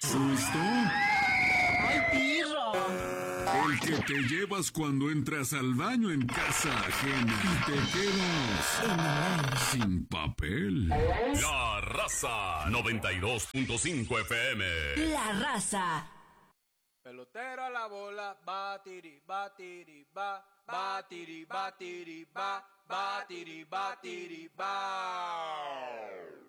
¿Susto? ¡Ay, pirra! El que te llevas cuando entras al baño en casa ajena y te quedas sin papel. La Raza 92.5 FM. La Raza. Pelotero a la bola, batiri, batiri, ba, batiri, batiri, ba, batiri, batiri, ba.